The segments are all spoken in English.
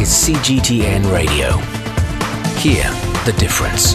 is CGTN Radio. Hear the difference.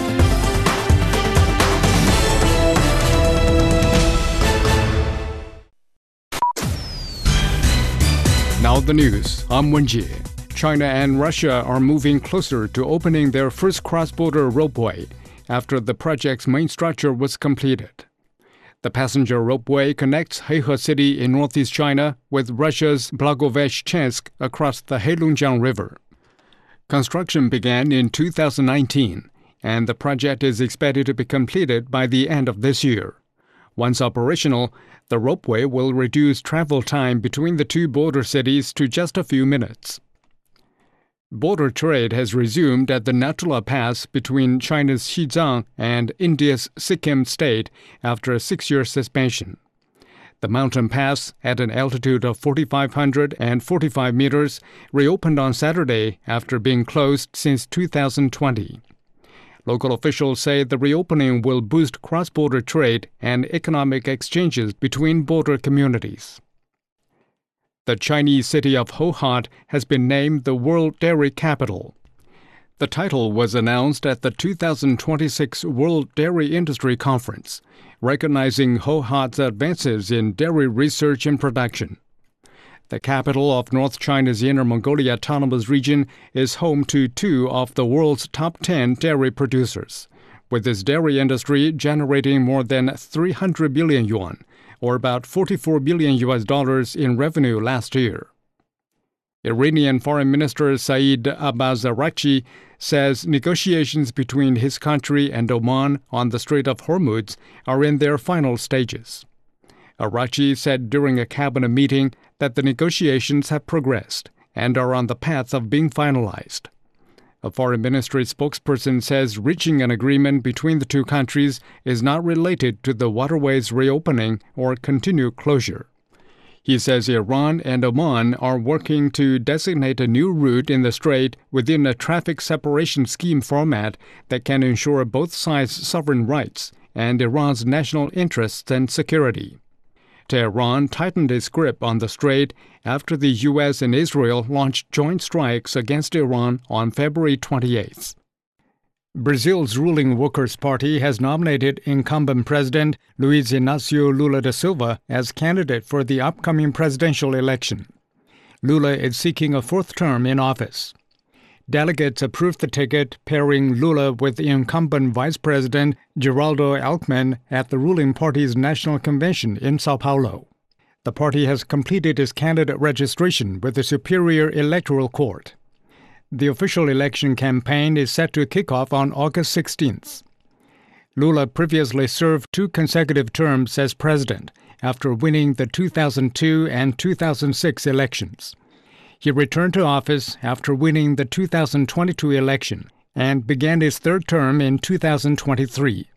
Now the news. I'm Wenjie. China and Russia are moving closer to opening their first cross-border ropeway after the project's main structure was completed. The passenger ropeway connects Heihe City in northeast China with Russia's Blagoveshchensk across the Heilongjiang River. Construction began in 2019, and the project is expected to be completed by the end of this year. Once operational, the ropeway will reduce travel time between the two border cities to just a few minutes. Border trade has resumed at the Natula Pass between China's Xizang and India's Sikkim state after a 6-year suspension. The mountain pass, at an altitude of 4,545 meters, reopened on Saturday after being closed since 2020. Local officials say the reopening will boost cross-border trade and economic exchanges between border communities. The Chinese city of Hohhot has been named the World Dairy Capital. The title was announced at the 2026 World Dairy Industry Conference, recognizing Hohhot's advances in dairy research and production. The capital of North China's Inner Mongolia Autonomous Region is home to 2 of the world's top 10 dairy producers, with its dairy industry generating more than 300 billion yuan, or about $44 billion in revenue last year. Iranian Foreign Minister Saeed Abbas Araghchi says negotiations between his country and Oman on the Strait of Hormuz are in their final stages. Araghchi said during a cabinet meeting that the negotiations have progressed and are on the path of being finalized. A foreign ministry spokesperson says reaching an agreement between the two countries is not related to the waterway's reopening or continued closure. He says Iran and Oman are working to designate a new route in the strait within a traffic separation scheme format that can ensure both sides' sovereign rights and Iran's national interests and security. Tehran tightened its grip on the strait after the U.S. and Israel launched joint strikes against Iran on February 28th. Brazil's ruling Workers' Party has nominated incumbent President Luiz Inácio Lula da Silva as candidate for the upcoming presidential election. Lula is seeking a 4th term in office. Delegates approved the ticket, pairing Lula with incumbent Vice President Geraldo Alckmin at the ruling party's national convention in Sao Paulo. The party has completed its candidate registration with the Superior Electoral Court. The official election campaign is set to kick off on August 16th. Lula previously served 2 consecutive terms as president after winning the 2002 and 2006 elections. He returned to office after winning the 2022 election and began his 3rd term in 2023.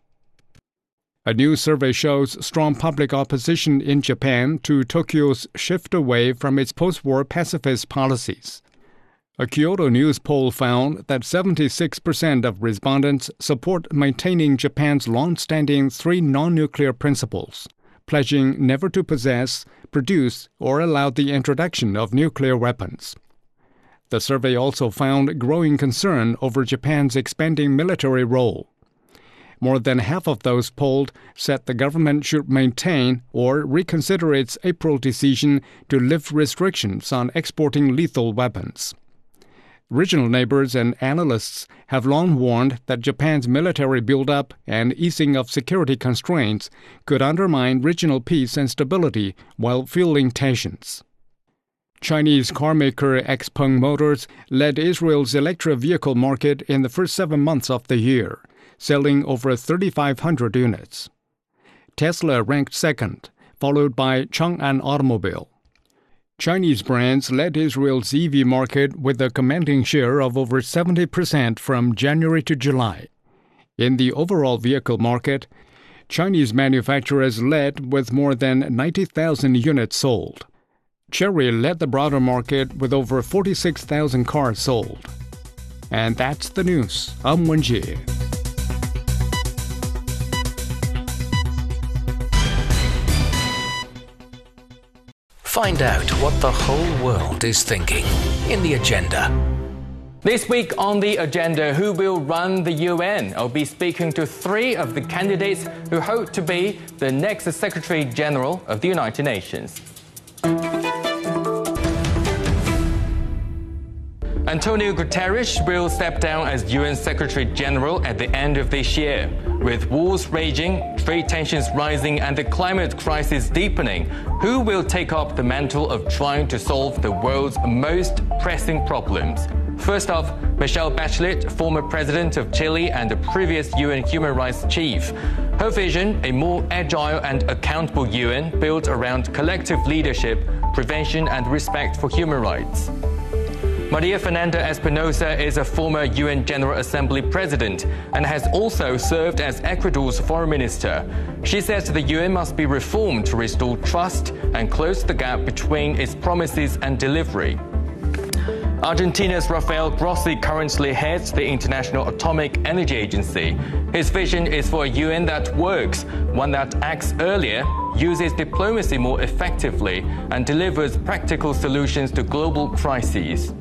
A new survey shows strong public opposition in Japan to Tokyo's shift away from its post-war pacifist policies. A Kyodo News poll found that 76% of respondents support maintaining Japan's long-standing 3 non-nuclear principles, pledging never to possess, produce, or allow the introduction of nuclear weapons. The survey also found growing concern over Japan's expanding military role. More than half of those polled said the government should maintain or reconsider its April decision to lift restrictions on exporting lethal weapons. Regional neighbors and analysts have long warned that Japan's military buildup and easing of security constraints could undermine regional peace and stability while fueling tensions. Chinese carmaker XPeng Motors led Israel's electric vehicle market in the first 7 months of the year, selling over 3,500 units. Tesla ranked second, followed by Chang'an Automobile. Chinese brands led Israel's EV market with a commanding share of over 70% from January to July. In the overall vehicle market, Chinese manufacturers led with more than 90,000 units sold. Chery led the broader market with over 46,000 cars sold. And that's the news. I'm Wenjie. Find out what the whole world is thinking in The Agenda. This week on The Agenda, who will run the UN? I'll be speaking to 3 of the candidates who hope to be the next Secretary General of the United Nations. Antonio Guterres will step down as UN Secretary General at the end of this year. With wars raging, trade tensions rising and the climate crisis deepening, who will take up the mantle of trying to solve the world's most pressing problems? First off, Michelle Bachelet, former president of Chile and the previous UN human rights chief. Her vision, a more agile and accountable UN built around collective leadership, prevention and respect for human rights. Maria Fernanda Espinosa is a former UN General Assembly president and has also served as Ecuador's foreign minister. She says the UN must be reformed to restore trust and close the gap between its promises and delivery. Argentina's Rafael Grossi currently heads the International Atomic Energy Agency. His vision is for a UN that works, one that acts earlier, uses diplomacy more effectively, and delivers practical solutions to global crises.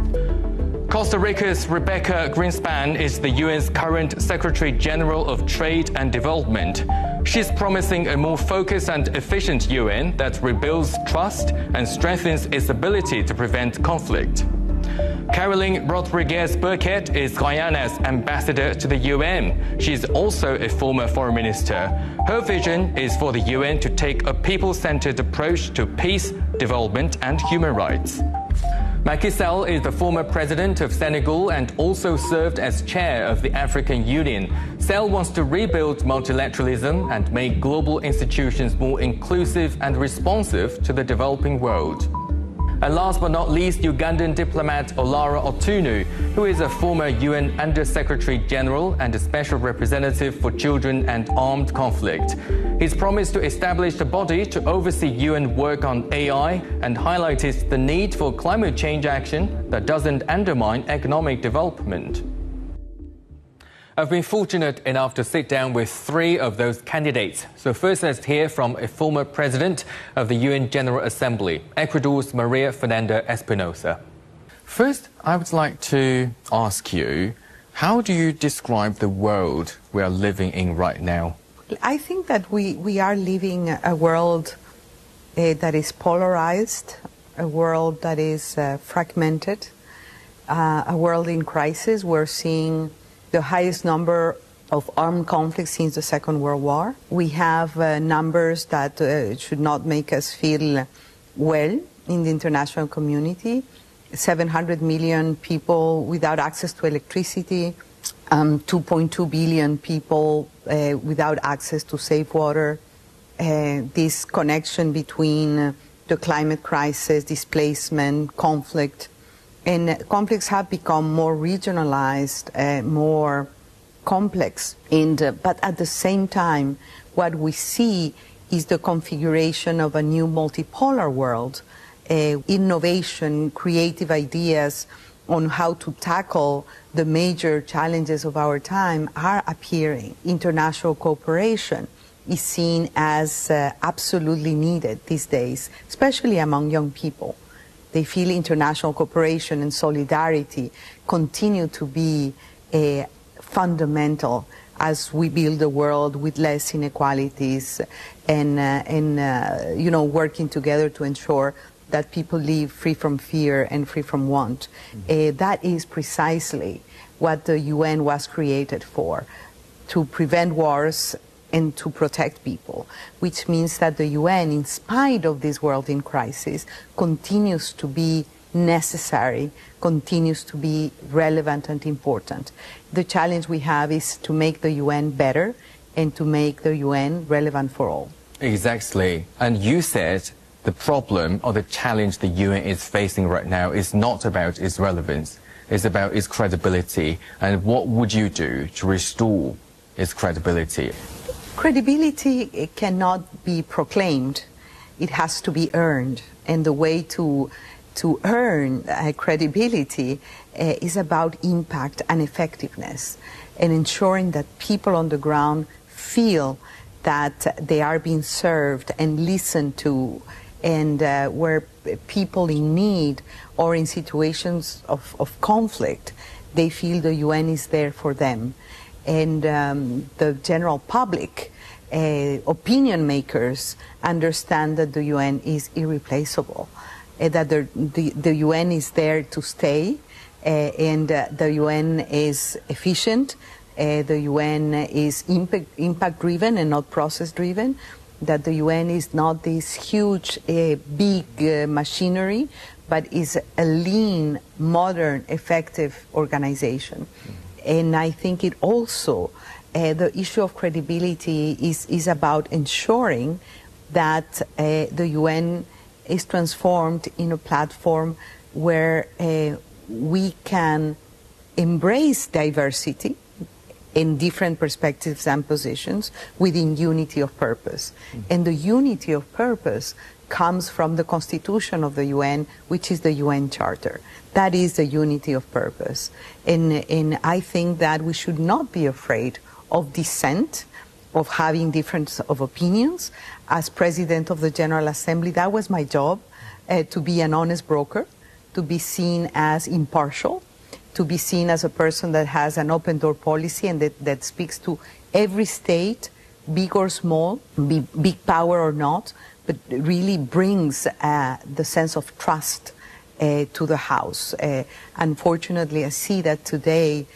Costa Rica's Rebecca Greenspan is the UN's current Secretary General of Trade and Development. She's promising a more focused and efficient UN that rebuilds trust and strengthens its ability to prevent conflict. Caroline Rodriguez Burkett is Guyana's ambassador to the UN. She's also a former foreign minister. Her vision is for the UN to take a people-centered approach to peace, development, and human rights. Macky Sall is the former president of Senegal and also served as chair of the African Union. Sall wants to rebuild multilateralism and make global institutions more inclusive and responsive to the developing world. And last but not least, Ugandan diplomat Olara Otunu, who is a former UN Under-Secretary General and a Special Representative for Children and Armed Conflict. He's promised to establish a body to oversee UN work on AI and highlighted the need for climate change action that doesn't undermine economic development. I've been fortunate enough to sit down with 3 of those candidates. So first, let's hear from a former president of the UN General Assembly, Ecuador's Maria Fernanda Espinosa. First, I would like to ask you, how do you describe the world we are living in right now? I think that we are living a world that is polarized, a world that is fragmented, a world in crisis. We're seeing the highest number of armed conflicts since the Second World War. We have numbers that should not make us feel well in the international community. 700 million people without access to electricity, 2.2 billion people without access to safe water. This connection between the climate crisis, displacement, conflict, and conflicts have become more regionalized, more complex. But at the same time, what we see is the configuration of a new multipolar world. Innovation, creative ideas on how to tackle the major challenges of our time are appearing. International cooperation is seen as absolutely needed these days, especially among young people. They feel international cooperation and solidarity continue to be fundamental as we build a world with less inequalities and working together to ensure that people live free from fear and free from want. That is precisely what the UN was created for, to prevent wars and to protect people, which means that the UN, in spite of this world in crisis, continues to be necessary, continues to be relevant and important. The challenge we have is to make the UN better and to make the UN relevant for all. Exactly. And you said the problem or the challenge the UN is facing right now is not about its relevance, it's about its credibility. And what would you do to restore its credibility? Credibility cannot be proclaimed. It has to be earned. And the way to earn credibility is about impact and effectiveness and ensuring that people on the ground feel that they are being served and listened to and where people in need or in situations of conflict, they feel the UN is there for them. And the general public, opinion makers, understand that the UN is irreplaceable, that the UN is there to stay, and the UN is efficient, the UN is impact-driven and not process-driven, that the UN is not this huge, big machinery, but is a lean, modern, effective organization. And I think it also, the issue of credibility is about ensuring that the UN is transformed in a platform where we can embrace diversity in different perspectives and positions within unity of purpose. And the unity of purpose comes from the constitution of the UN, which is the UN Charter. That is the unity of purpose. And I think that we should not be afraid of dissent, of having difference of opinions. As President of the General Assembly, that was my job, to be an honest broker, to be seen as impartial, to be seen as a person that has an open door policy and that speaks to every state, big or small, big power or not, but really brings the sense of trust to the House. Unfortunately, I see that today,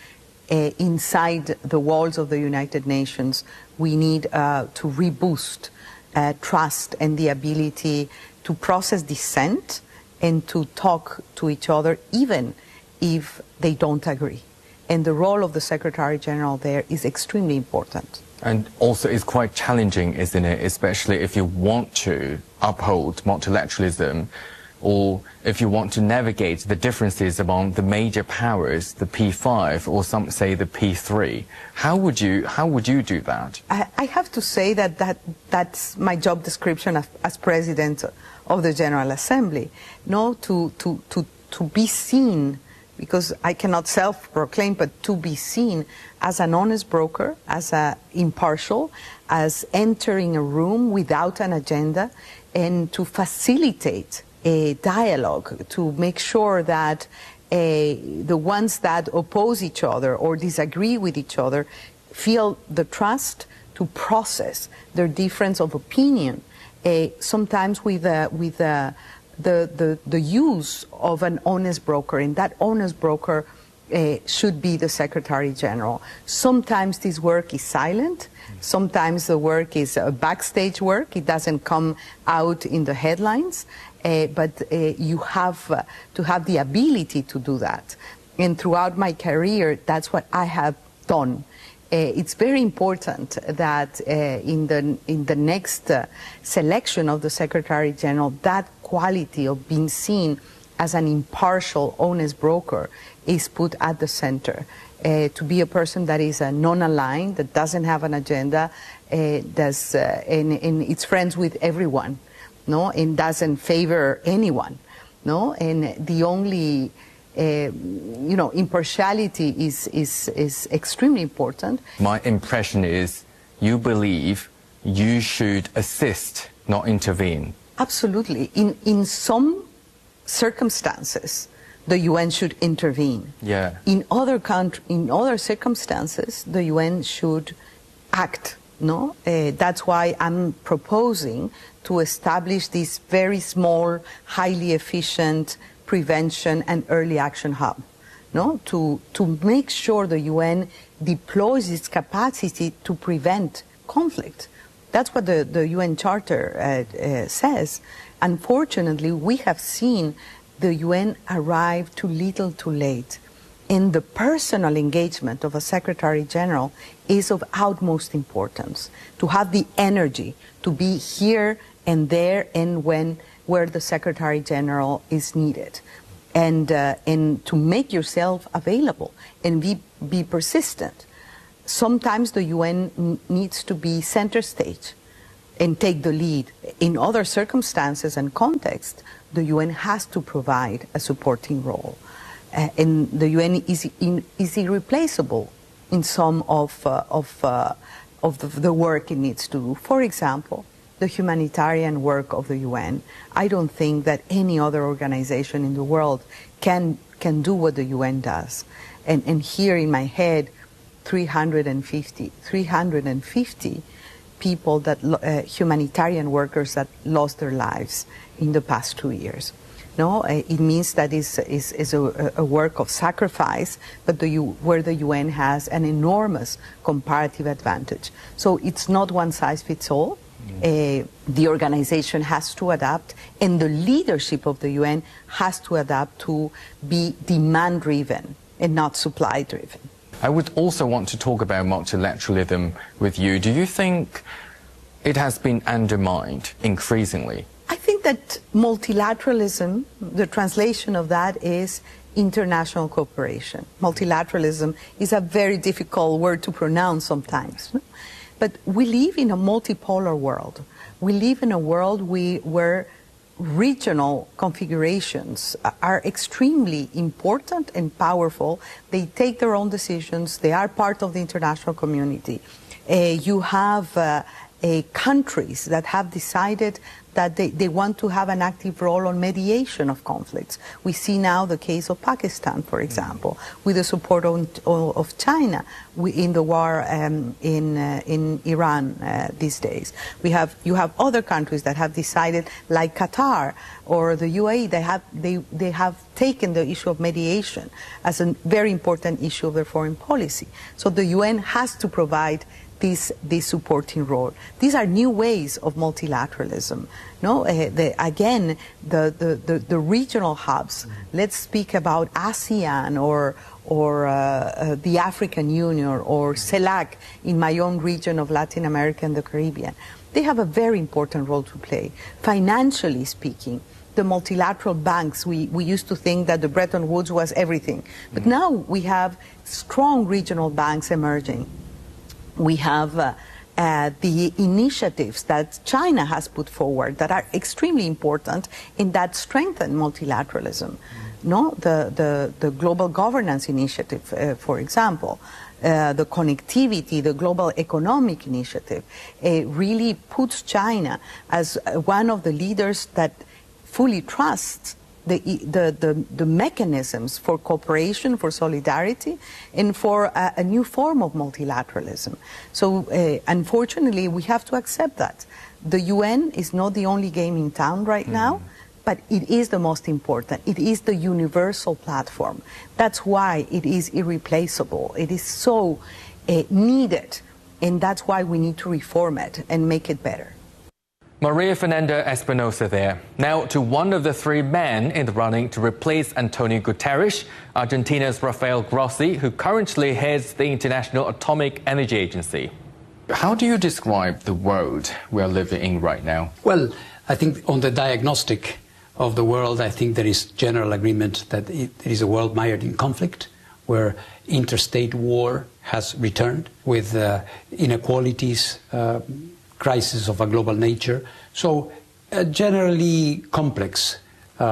inside the walls of the United Nations, we need to reboost trust and the ability to process dissent and to talk to each other, even if they don't agree. And the role of the Secretary General there is extremely important. And also it's quite challenging, isn't it? Especially if you want to uphold multilateralism, or if you want to navigate the differences among the major powers, the P5, or some say the P3. How would you do that? I have to say that's my job description as President of the General Assembly. No, to be seen, because I cannot self-proclaim, but to be seen as an honest broker, as impartial, as entering a room without an agenda, and to facilitate a dialogue, to make sure that the ones that oppose each other or disagree with each other feel the trust to process their difference of opinion, sometimes with the use of an honest broker, and that honest broker should be the Secretary General. Sometimes this work is silent, sometimes the work is backstage work, it doesn't come out in the headlines, but you have to have the ability to do that. And throughout my career, that's what I have done. It's very important that in the next selection of the Secretary General, that quality of being seen as an impartial, honest broker is put at the center. To be a person that is non-aligned, that doesn't have an agenda, and it's friends with everyone, no, and doesn't favor anyone, no, and the only impartiality is extremely important. My impression is you believe you should assist, not intervene. Absolutely. In some circumstances, the UN should intervene. Yeah. In other circumstances, the UN should act. No, that's why I'm proposing to establish this very small, highly efficient prevention and early action hub, no, to make sure the UN deploys its capacity to prevent conflict. That's what the UN Charter says. Unfortunately, we have seen the UN arrive too little too late. And the personal engagement of a Secretary General is of utmost importance, to have the energy to be here and there and where the Secretary General is needed, and to make yourself available and be persistent. Sometimes the UN needs to be center stage and take the lead. In other circumstances and contexts, the UN has to provide a supporting role. And the UN is irreplaceable in some of the work it needs to do. For example, the humanitarian work of the UN. I don't think that any other organization in the world can do what the UN does. And here in my head, 350 people that humanitarian workers that lost their lives in the past 2 years. No, it means that is a work of sacrifice, but where the UN has an enormous comparative advantage. So it's not one size fits all. The organization has to adapt, and the leadership of the UN has to adapt to be demand-driven and not supply-driven. I would also want to talk about multilateralism with you. Do you think it has been undermined increasingly? I think that multilateralism, the translation of that is international cooperation. Multilateralism is a very difficult word to pronounce sometimes. But we live in a multipolar world. We live in a world where regional configurations are extremely important and powerful. They take their own decisions. They are part of the international community. You have countries that have decided that they want to have an active role on mediation of conflicts. We see now the case of Pakistan, for example, with the support of China in the war in Iran these days. You have other countries that have decided, like Qatar or the UAE, they have taken the issue of mediation as a very important issue of their foreign policy. So the UN has to provide this supporting role. These are new ways of multilateralism. No, again, the regional hubs. Let's speak about ASEAN or the African Union or CELAC in my own region of Latin America and the Caribbean. They have a very important role to play. Financially speaking, the multilateral banks, we used to think that the Bretton Woods was everything. But now we have strong regional banks emerging. We have the initiatives that China has put forward that are extremely important and that strengthen multilateralism. No, the Global Governance Initiative, for example, the connectivity, the Global Economic Initiative, really puts China as one of the leaders that fully trusts the mechanisms for cooperation, for solidarity, and for a new form of multilateralism. So unfortunately, we have to accept that. The UN is not the only game in town right now, but it is the most important. It is the universal platform. That's why it is irreplaceable. It is so needed, and that's why we need to reform it and make it better. Maria Fernanda Espinosa there. Now to one of the three men in the running to replace Antonio Guterres, Argentina's Rafael Grossi, who currently heads the International Atomic Energy Agency. How do you describe the world we are living in right now? Well, I think on the diagnostic of the world, I think there is general agreement that it is a world mired in conflict, where interstate war has returned with inequalities, crisis of a global nature. So a generally complex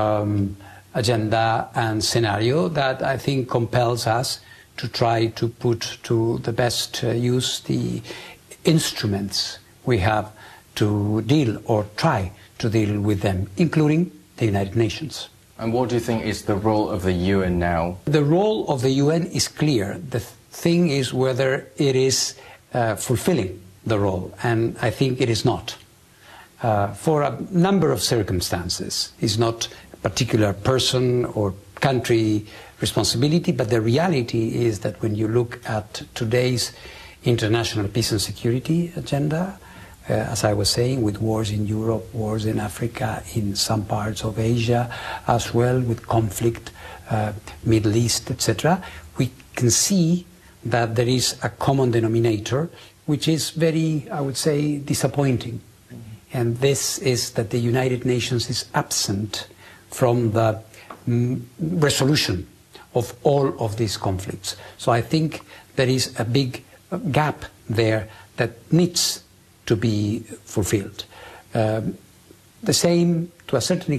agenda and scenario that I think compels us to try to put to the best use the instruments we have to deal or try to deal with them, including the United Nations. And what do you think is the role of the UN now? The role of the UN is clear. The thing is whether it is fulfilling the role, and I think it is not. For a number of circumstances. It's not a particular person or country responsibility, but the reality is that when you look at today's international peace and security agenda, as I was saying, with wars in Europe, wars in Africa, in some parts of Asia, as well with conflict, Middle East, etc., we can see that there is a common denominator which is very, I would say, disappointing. And this is that the United Nations is absent from the resolution of all of these conflicts. So I think there is a big gap there that needs to be fulfilled. The same, to a certain extent,